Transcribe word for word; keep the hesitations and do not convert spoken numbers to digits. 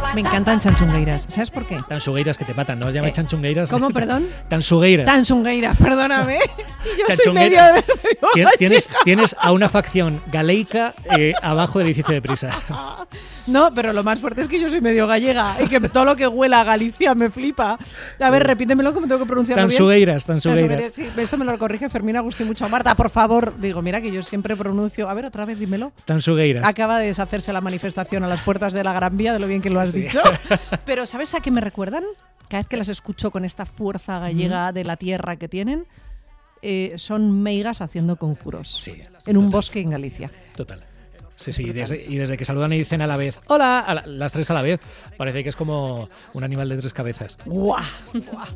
Me encantan chanchungueiras. ¿Sabes por qué? Tansugueiras que te matan, ¿no? Os llamáis Eh, chanchungueiras. ¿Cómo, perdón? Tansugueiras. Tanchungueiras, perdóname. Yo soy medio, Chanchungueira. medio Tien- Tienes, gallega. tienes a una facción galeica eh, abajo del edificio de Prisa. No, pero lo más fuerte es que yo soy medio gallega y que todo lo que huela a Galicia me flipa. A ver, repítemelo que me tengo que pronunciarlo bien. Tansugueiras, tansugueiras. Sí, esto me lo corrige Fermín Agustín mucho. Marta, por favor. Digo, mira que yo siempre pronuncio... A ver, otra vez, dímelo. Tansugueiras. Acaba de deshacerse la manifestación a las puertas de la Gran Vía, de lo bien que lo has Sí. dicho. Pero ¿sabes a qué me recuerdan? Cada vez que las escucho con esta fuerza gallega de la tierra que tienen, eh, son meigas haciendo conjuros. Sí, en un total. bosque en Galicia. Total. Sí, sí, y desde, y desde que saludan y dicen a la vez, hola, a la- las tres a la vez, parece que es como un animal de tres cabezas. ¡Guau! ¡Guau!